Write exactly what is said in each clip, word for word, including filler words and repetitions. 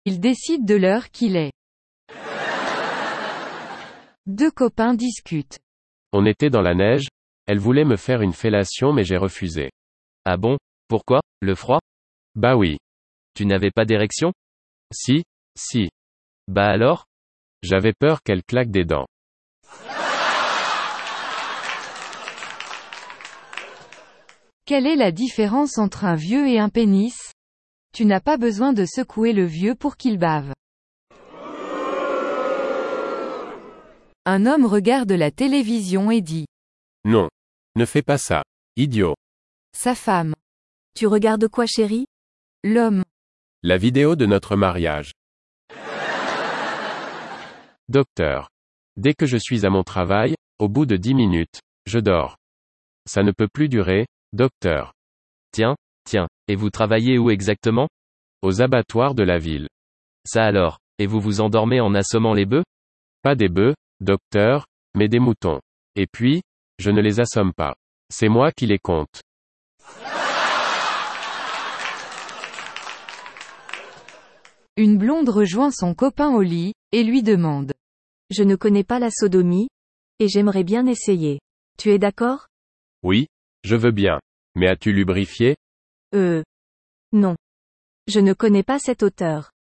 Ils décident de l'heure qu'il est. Deux copains discutent. On était dans la neige, elle voulait me faire une fellation mais j'ai refusé. Ah bon, pourquoi, le froid? Bah oui. Tu n'avais pas d'érection? Si, si. Bah alors? J'avais peur qu'elle claque des dents. Quelle est la différence entre un vieux et un pénis? Tu n'as pas besoin de secouer le vieux pour qu'il bave. Un homme regarde la télévision et dit. Non. Ne fais pas ça. Idiot. Sa femme. Tu regardes quoi, chérie? L'homme. La vidéo de notre mariage. Docteur. Dès que je suis à mon travail, au bout de dix minutes, je dors. Ça ne peut plus durer, docteur. Tiens, tiens, et vous travaillez où exactement? Aux abattoirs de la ville. Ça alors, et vous vous endormez en assommant les bœufs? Pas des bœufs, docteur, mais des moutons. Et puis, je ne les assomme pas. C'est moi qui les compte. Une blonde rejoint son copain au lit, et lui demande. Je ne connais pas la sodomie, et j'aimerais bien essayer. Tu es d'accord? Oui, je veux bien. Mais as-tu lubrifié? Euh. Non. Je ne connais pas cet auteur.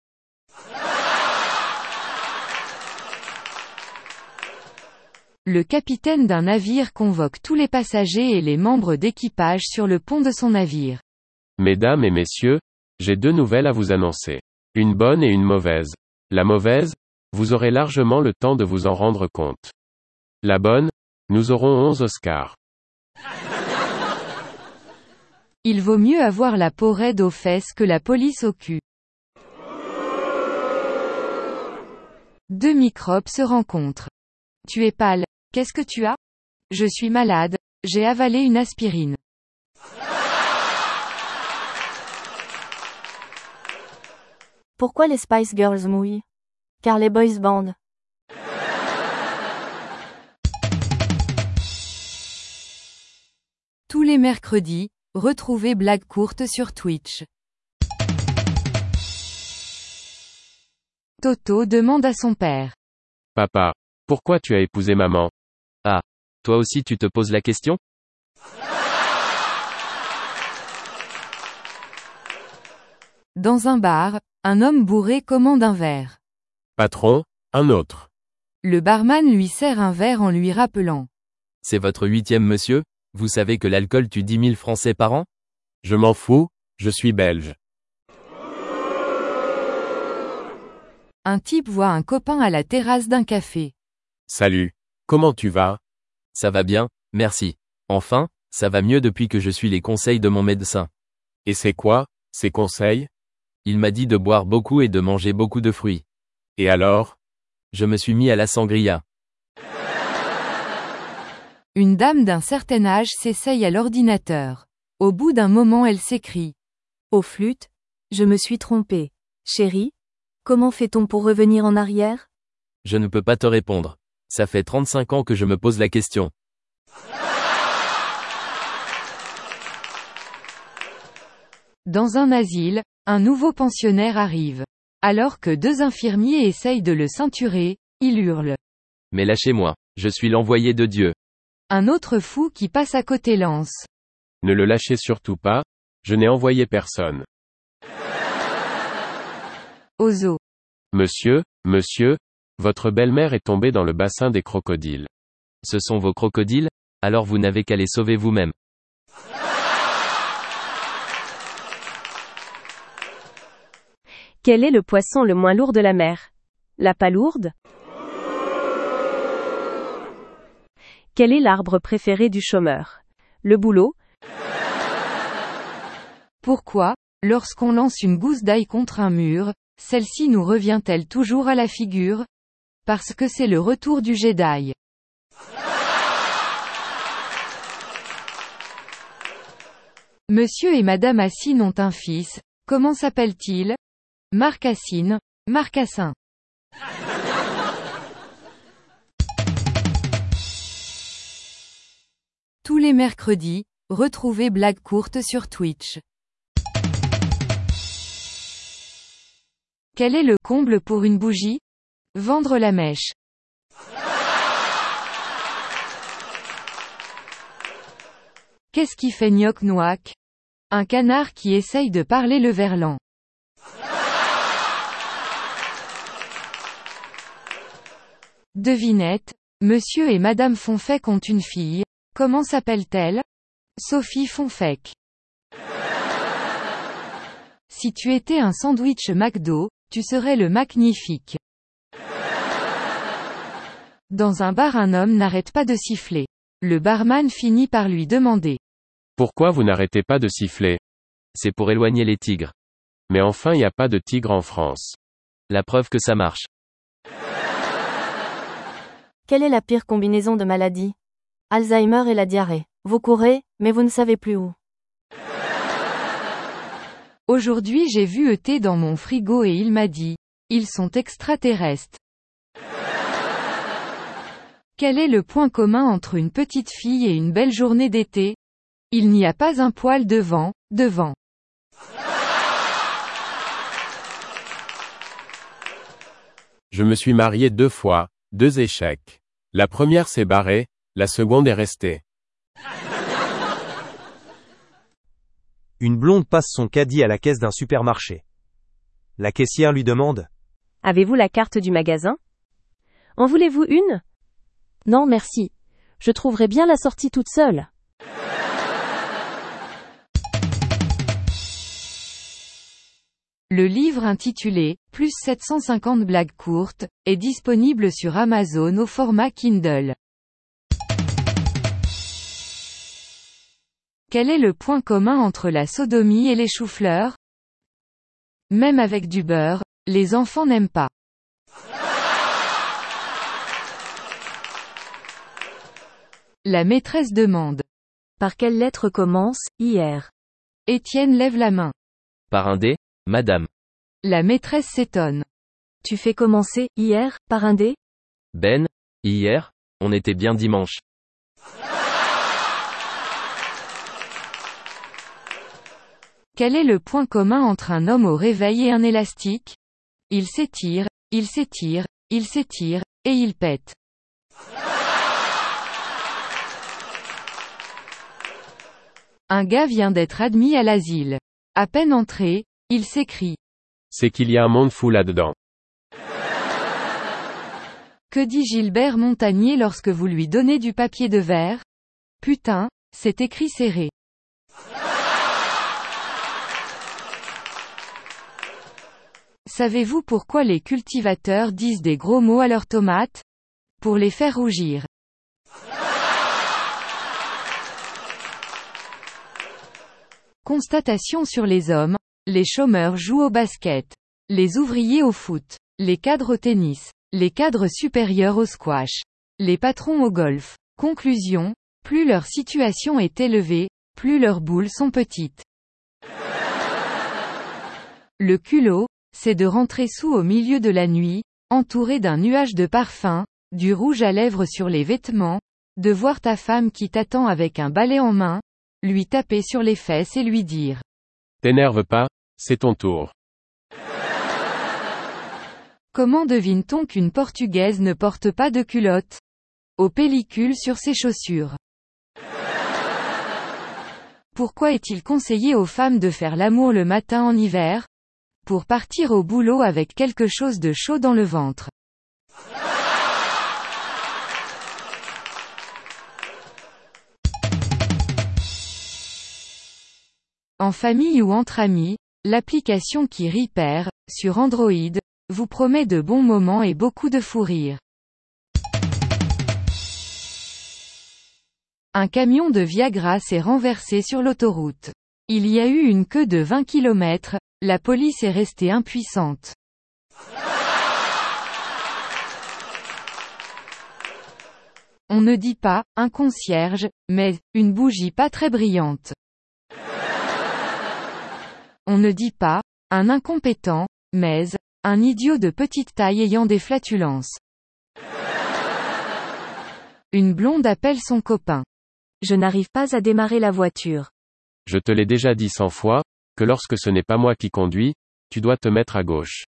Le capitaine d'un navire convoque tous les passagers et les membres d'équipage sur le pont de son navire. Mesdames et messieurs, j'ai deux nouvelles à vous annoncer. Une bonne et une mauvaise. La mauvaise, vous aurez largement le temps de vous en rendre compte. La bonne, nous aurons onze Oscars. Il vaut mieux avoir la peau raide aux fesses que la police au cul. Deux microbes se rencontrent. Tu es pâle. Qu'est-ce que tu as? Je suis malade, j'ai avalé une aspirine. Pourquoi les Spice Girls mouillent? Car les boys band. Tous les mercredis, retrouvez Blague courte sur Twitch. Toto demande à son père. Papa, pourquoi tu as épousé maman? Ah, toi aussi tu te poses la question? Dans un bar, un homme bourré commande un verre. Patron, un autre. Le barman lui sert un verre en lui rappelant. C'est votre huitième monsieur? Vous savez que l'alcool tue dix mille Français par an? Je m'en fous, je suis belge. Un type voit un copain à la terrasse d'un café. Salut. Comment tu vas? Ça va bien, merci. Enfin, ça va mieux depuis que je suis les conseils de mon médecin. Et c'est quoi, ces conseils? Il m'a dit de boire beaucoup et de manger beaucoup de fruits. Et alors? Je me suis mis à la sangria. Une dame d'un certain âge s'essaye à l'ordinateur. Au bout d'un moment elle s'écrie. Au flûte, je me suis trompée. Chérie, comment fait-on pour revenir en arrière? Je ne peux pas te répondre. Ça fait trente-cinq ans que je me pose la question. Dans un asile, un nouveau pensionnaire arrive. Alors que deux infirmiers essayent de le ceinturer, il hurle. Mais lâchez-moi, je suis l'envoyé de Dieu. Un autre fou qui passe à côté lance. Ne le lâchez surtout pas, je n'ai envoyé personne. Au zoo. Monsieur, monsieur, votre belle-mère est tombée dans le bassin des crocodiles. Ce sont vos crocodiles? Alors vous n'avez qu'à les sauver vous-même. Quel est le poisson le moins lourd de la mer? La palourde? Quel est l'arbre préféré du chômeur? Le bouleau? Pourquoi, lorsqu'on lance une gousse d'ail contre un mur, celle-ci nous revient-elle toujours à la figure? Parce que c'est le retour du Jedi. Monsieur et Madame Assine ont un fils, comment s'appelle-t-il? Marc Assine, Marcassin. Tous les mercredis, retrouvez Blague courte sur Twitch. Quel est le comble pour une bougie? Vendre la mèche. Qu'est-ce qui fait gnoc-noac? Un canard qui essaye de parler le verlan. Devinette, Monsieur et Madame Fonfec ont une fille. Comment s'appelle-t-elle? Sophie Fonfec. Si tu étais un sandwich McDo, tu serais le magnifique. Dans un bar, un homme n'arrête pas de siffler. Le barman finit par lui demander. Pourquoi vous n'arrêtez pas de siffler? C'est pour éloigner les tigres. Mais enfin, il n'y a pas de tigre en France. La preuve que ça marche. Quelle est la pire combinaison de maladies? Alzheimer et la diarrhée. Vous courez, mais vous ne savez plus où. Aujourd'hui j'ai vu E T dans mon frigo et il m'a dit. Ils sont extraterrestres. Quel est le point commun entre une petite fille et une belle journée d'été? Il n'y a pas un poil de vent, devant. Je me suis marié deux fois, deux échecs. La première s'est barrée, la seconde est restée. Une blonde passe son caddie à la caisse d'un supermarché. La caissière lui demande. Avez-vous la carte du magasin? En voulez-vous une? Non merci. Je trouverai bien la sortie toute seule. Le livre intitulé « Plus sept cent cinquante blagues courtes » est disponible sur Amazon au format Kindle. Quel est le point commun entre la sodomie et les choux-fleurs? Même avec du beurre, les enfants n'aiment pas. La maîtresse demande. Par quelle lettre commence « hier » Étienne lève la main. Par un dé, madame. La maîtresse s'étonne. Tu fais commencer « hier » par un dé? Ben, hier, on était bien dimanche. Quel est le point commun entre un homme au réveil et un élastique? Il s'étire, il s'étire, il s'étire, et il pète. Un gars vient d'être admis à l'asile. À peine entré, il s'écrie. C'est qu'il y a un monde fou là-dedans. Que dit Gilbert Montagnier lorsque vous lui donnez du papier de verre? Putain, c'est écrit serré. Savez-vous pourquoi les cultivateurs disent des gros mots à leurs tomates? Pour les faire rougir. Constatation sur les hommes. Les chômeurs jouent au basket. Les ouvriers au foot. Les cadres au tennis. Les cadres supérieurs au squash. Les patrons au golf. Conclusion. Plus leur situation est élevée, plus leurs boules sont petites. Le culot, c'est de rentrer sous au milieu de la nuit, entouré d'un nuage de parfum, du rouge à lèvres sur les vêtements, de voir ta femme qui t'attend avec un balai en main, lui taper sur les fesses et lui dire. T'énerve pas, c'est ton tour. Comment devine-t-on qu'une Portugaise ne porte pas de culotte? Aux pellicules sur ses chaussures. Pourquoi est-il conseillé aux femmes de faire l'amour le matin en hiver? Pour partir au boulot avec quelque chose de chaud dans le ventre. En famille ou entre amis, l'application qui Repair, sur Android, vous promet de bons moments et beaucoup de fou rire. Un camion de Viagra s'est renversé sur l'autoroute. Il y a eu une queue de vingt kilomètres, la police est restée impuissante. On ne dit pas, un concierge, mais, une bougie pas très brillante. On ne dit pas, un incompétent, mais, un idiot de petite taille ayant des flatulences. Une blonde appelle son copain. Je n'arrive pas à démarrer la voiture. Je te l'ai déjà dit cent fois, que lorsque ce n'est pas moi qui conduis, tu dois te mettre à gauche.